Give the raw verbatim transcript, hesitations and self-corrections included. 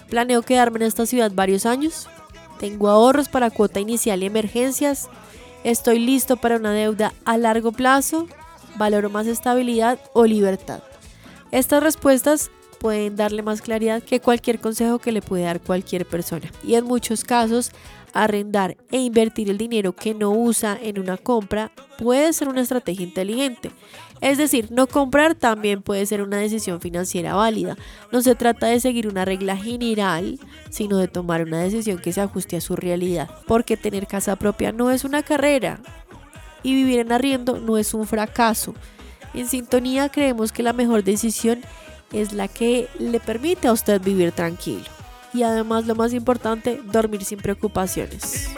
Planeo quedarme en esta ciudad varios años. Tengo ahorros para cuota inicial y emergencias. Estoy listo para una deuda a largo plazo. Valoro más estabilidad o libertad. Estas respuestas pueden darle más claridad que cualquier consejo que le puede dar cualquier persona. Y en muchos casos, arrendar e invertir el dinero que no usa en una compra puede ser una estrategia inteligente. Es decir, no comprar también puede ser una decisión financiera válida. No se trata de seguir una regla general, sino de tomar una decisión que se ajuste a su realidad. Porque tener casa propia no es una carrera y vivir en arriendo no es un fracaso. En Sintonía creemos que la mejor decisión es la que le permite a usted vivir tranquilo. Y además, lo más importante, dormir sin preocupaciones.